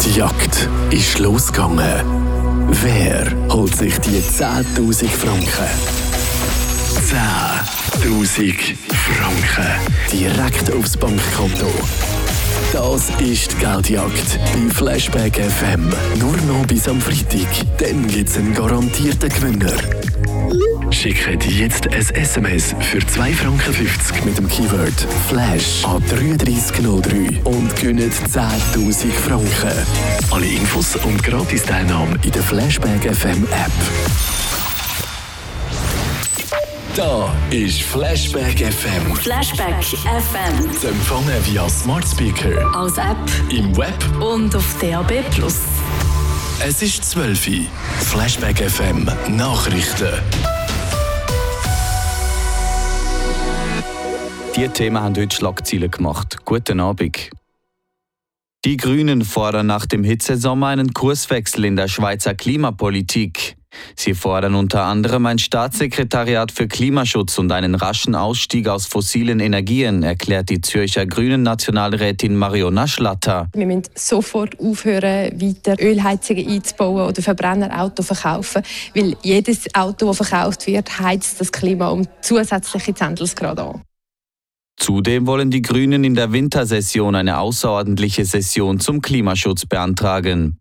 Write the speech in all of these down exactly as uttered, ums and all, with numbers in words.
Die Jagd ist losgegangen. Wer holt sich die zehntausend Franken? zehntausend Franken direkt aufs Bankkonto. Das ist die Geldjagd bei Flashback F M. Nur noch bis am Freitag. Dann gibt es einen garantierten Gewinner. Schickt jetzt ein S M S für zwei Franken fünfzig mit dem Keyword Flash an drei drei null drei und gewinnt zehntausend Franken. Alle Infos und Gratis-Teilnahme in der Flashback F M App. Da ist Flashback F M. Flashback F M. Zu empfangen via Smart Speaker, als App, im Web und auf D A B plus. Es ist zwölf Uhr. Flashback F M Nachrichten. Die Themen haben heute Schlagzeilen gemacht. Guten Abend. Die Grünen fordern nach dem Hitzesommer einen Kurswechsel in der Schweizer Klimapolitik. Sie fordern unter anderem ein Staatssekretariat für Klimaschutz und einen raschen Ausstieg aus fossilen Energien, erklärt die Zürcher Grünen-Nationalrätin Mariona Schlatter. Wir müssen sofort aufhören, weiter Ölheizungen einzubauen oder Verbrennerautos zu verkaufen, weil jedes Auto, das verkauft wird, heizt das Klima um zusätzliche Zehntelgrad an. Zudem wollen die Grünen in der Wintersession eine außerordentliche Session zum Klimaschutz beantragen.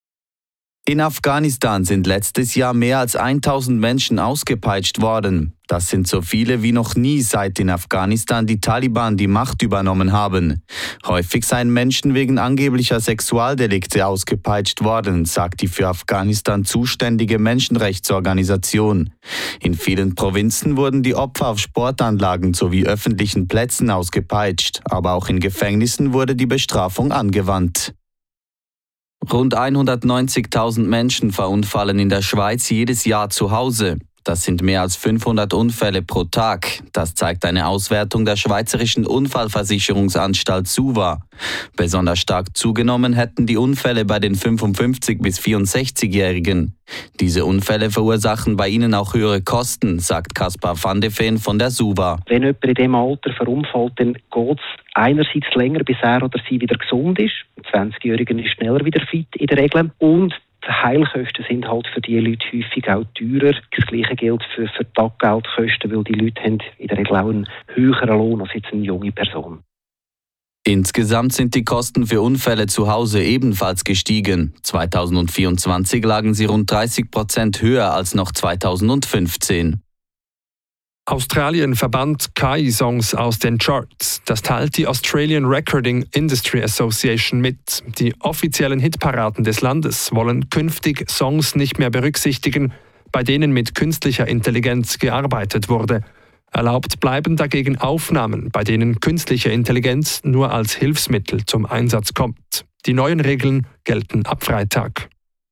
In Afghanistan sind letztes Jahr mehr als tausend Menschen ausgepeitscht worden. Das sind so viele wie noch nie, seit in Afghanistan die Taliban die Macht übernommen haben. Häufig seien Menschen wegen angeblicher Sexualdelikte ausgepeitscht worden, sagt die für Afghanistan zuständige Menschenrechtsorganisation. In vielen Provinzen wurden die Opfer auf Sportanlagen sowie öffentlichen Plätzen ausgepeitscht, aber auch in Gefängnissen wurde die Bestrafung angewandt. Rund hundertneunzigtausend Menschen verunfallen in der Schweiz jedes Jahr zu Hause. Das sind mehr als fünfhundert Unfälle pro Tag. Das zeigt eine Auswertung der Schweizerischen Unfallversicherungsanstalt SUVA. Besonders stark zugenommen hätten die Unfälle bei den fünfundfünfzig- bis vierundsechzigjährigen. Diese Unfälle verursachen bei ihnen auch höhere Kosten, sagt Kaspar van de Veen von der SUVA. Wenn jemand in diesem Alter verunfallt, dann geht es einerseits länger, bis er oder sie wieder gesund ist. Ein zwanzigjähriger ist schneller wieder fit in der Regel. Und die Heilkosten sind halt für die Leute häufig auch teurer. Das Gleiche gilt für, für die Taggeldkosten, weil die Leute haben in der Regel auch einen höheren Lohn als jetzt eine junge Person. Insgesamt sind die Kosten für Unfälle zu Hause ebenfalls gestiegen. zweitausendvierundzwanzig lagen sie rund dreißig Prozent höher als noch zweitausendfünfzehn. Australien verbannt K I-Songs aus den Charts. Das teilt die Australian Recording Industry Association mit. Die offiziellen Hitparaden des Landes wollen künftig Songs nicht mehr berücksichtigen, bei denen mit künstlicher Intelligenz gearbeitet wurde. Erlaubt bleiben dagegen Aufnahmen, bei denen künstliche Intelligenz nur als Hilfsmittel zum Einsatz kommt. Die neuen Regeln gelten ab Freitag.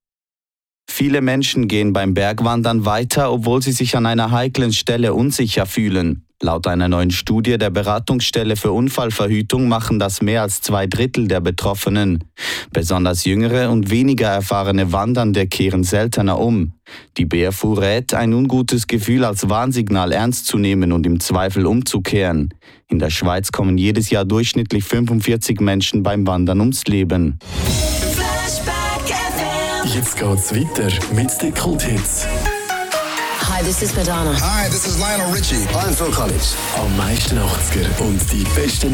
Viele Menschen gehen beim Bergwandern weiter, obwohl sie sich an einer heiklen Stelle unsicher fühlen. Laut einer neuen Studie der Beratungsstelle für Unfallverhütung machen das mehr als zwei Drittel der Betroffenen. Besonders jüngere und weniger erfahrene Wandernde kehren seltener um. Die B F U rät, ein ungutes Gefühl als Warnsignal ernst zu nehmen und im Zweifel umzukehren. In der Schweiz kommen jedes Jahr durchschnittlich fünfundvierzig Menschen beim Wandern ums Leben. Jetzt geht's weiter mit den Kulthits. Hi, this is Madonna. Hi, this is Lionel Richie. I'm Phil Collins. Am meisten achtziger und die besten